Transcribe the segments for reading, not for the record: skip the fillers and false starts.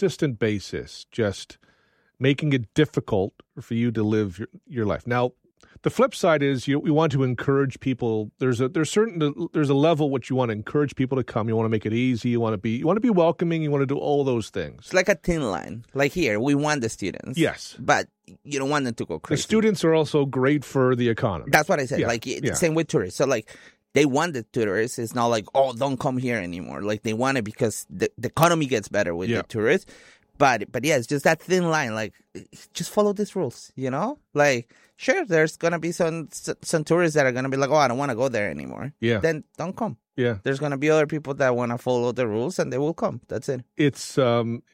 consistent basis, just making it difficult for you to live your life. Now, the flip side is we want to encourage people. There's a level which you want to encourage people to come. You want to make it easy. You want to be welcoming. You want to do all those things. It's like a thin line. Like here, we want the students. Yes, but you don't want them to go crazy. The students are also great for the economy. That's what I said. Yeah. Same with tourists. So they want the tourists. It's not like, oh, don't come here anymore. Like they want it because the economy gets better with the tourists. But yeah, it's just that thin line. Like, just follow these rules, Like, sure, there's going to be some tourists that are going to be like, oh, I don't want to go there anymore. Yeah. Then don't come. Yeah. There's going to be other people that want to follow the rules, and they will come. That's it. It's I don't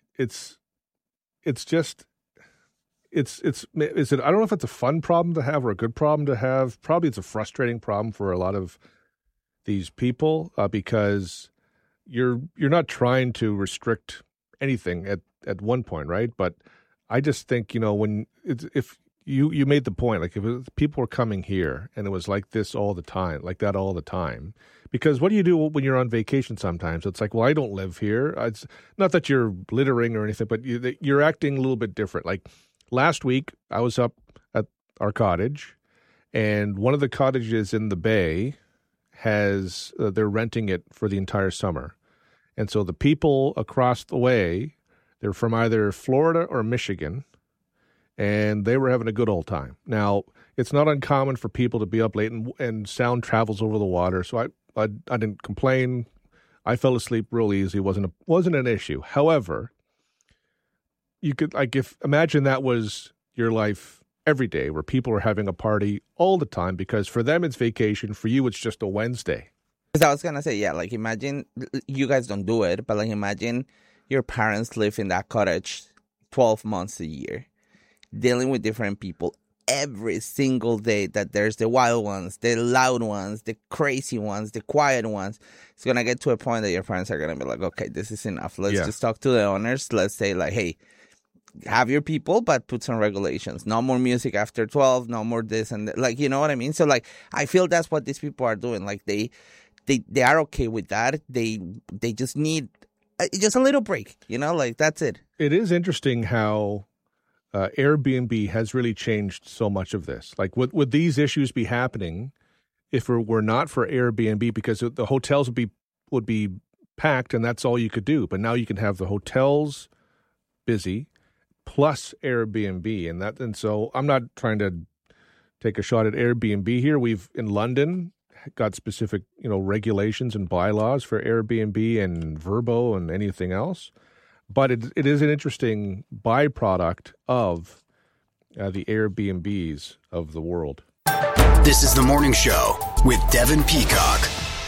know if it's a fun problem to have or a good problem to have. Probably it's a frustrating problem for a lot of these people because you're not trying to restrict anything at one point, right? But I just think, if you made the point, like if people were coming here and it was like this all the time, like that all the time, because what do you do when you're on vacation sometimes? It's like, well, I don't live here. It's not that you're littering or anything, but you're acting a little bit different. Like last week, I was up at our cottage, and one of the cottages in the bay has, they're renting it for the entire summer. And so the people across the way, they're from either Florida or Michigan, and they were having a good old time. Now, it's not uncommon for people to be up late, and sound travels over the water, so I didn't complain. I fell asleep real easy. It wasn't an issue. However, you could imagine that was your life every day, where people are having a party all the time, because for them it's vacation, for you it's just a Wednesday. Because I was gonna say, like imagine you guys don't do it, but like imagine your parents live in that cottage 12 months a year, dealing with different people every single day, that there's the wild ones, the loud ones, the crazy ones, the quiet ones. It's going to get to a point that your parents are going to be like, okay, this is enough. Let's just talk to the owners. Let's say like, hey, have your people, but put some regulations. No more music after 12, no more this and that. Like, you know what I mean? So like, I feel that's what these people are doing. Like they are okay with that. They just need just a little break, like that's it. It is interesting how Airbnb has really changed so much of this. Like, would these issues be happening if it were not for Airbnb? Because the hotels would be packed, and that's all you could do. But now you can have the hotels busy plus Airbnb, and so I'm not trying to take a shot at Airbnb here. We've in London got specific, regulations and bylaws for Airbnb and Vrbo and anything else. But it is an interesting byproduct of the Airbnbs of the world. This is The Morning Show with Devin Peacock.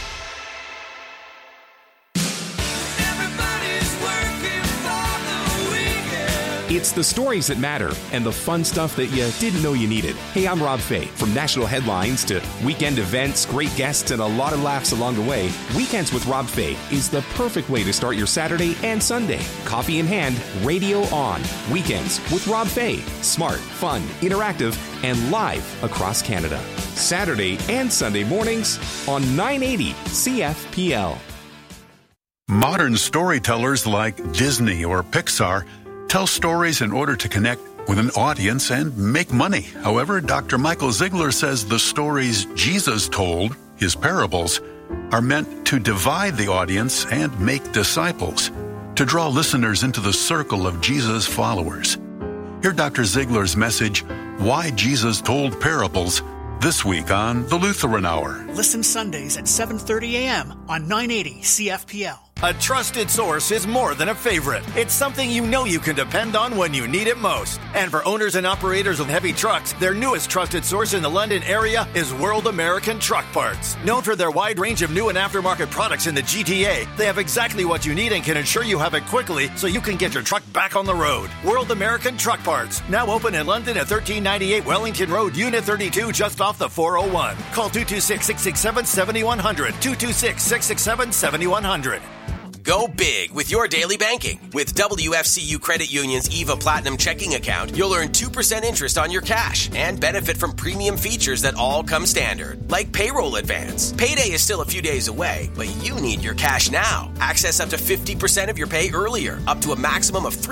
It's the stories that matter and the fun stuff that you didn't know you needed. Hey, I'm Rob Fay. From national headlines to weekend events, great guests, and a lot of laughs along the way, Weekends with Rob Fay is the perfect way to start your Saturday and Sunday. Coffee in hand, radio on. Weekends with Rob Fay. Smart, fun, interactive, and live across Canada. Saturday and Sunday mornings on 980 CFPL. Modern storytellers like Disney or Pixar tell stories in order to connect with an audience and make money. However, Dr. Michael Ziegler says the stories Jesus told, his parables, are meant to divide the audience and make disciples, to draw listeners into the circle of Jesus' followers. Hear Dr. Ziegler's message, Why Jesus Told Parables, this week on The Lutheran Hour. Listen Sundays at 7:30 a.m. on 980 CFPL. A trusted source is more than a favorite. It's something you know you can depend on when you need it most. And for owners and operators of heavy trucks, their newest trusted source in the London area is World American Truck Parts. Known for their wide range of new and aftermarket products in the GTA, they have exactly what you need and can ensure you have it quickly so you can get your truck back on the road. World American Truck Parts, now open in London at 1398 Wellington Road, Unit 32, just off the 401. Call 226-667-7100, 226-667-7100. Go big with your daily banking. With WFCU Credit Union's EVA Platinum checking account, you'll earn 2% interest on your cash and benefit from premium features that all come standard, like payroll advance. Payday is still a few days away, but you need your cash now. Access up to 50% of your pay earlier, up to a maximum of